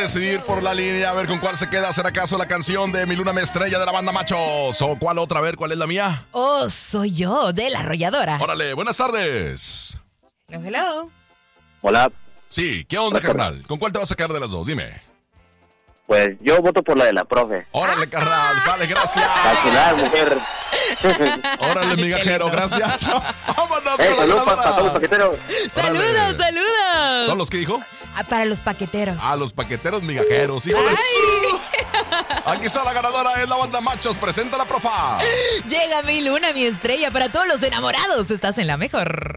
decidir por la línea. A ver con cuál se queda. ¿Será acaso la canción de Mi Luna Me Estrella de la banda Machos? ¿O cuál otra? A ver, ¿cuál es la mía? Oh, soy yo, de La Arrolladora. Órale, buenas tardes. Hello. Hola. Sí, ¿qué onda, carnal? ¿Con cuál te vas a sacar de las dos? Dime. Pues yo voto por la de la profe. Órale, carnal, sale, gracias. Nacional, mujer. Órale, migajero, gracias. Vámonos con la Saludos para ganadora. todos los paqueteros. Saludos, Órale. saludos. ¿Son los que dijo? Para los paqueteros. A los paqueteros migajeros, hijo de su... Aquí está la ganadora, es la banda Machos. Presenta la profa. Llega mi luna, mi estrella, para todos los enamorados. Estás en la mejor.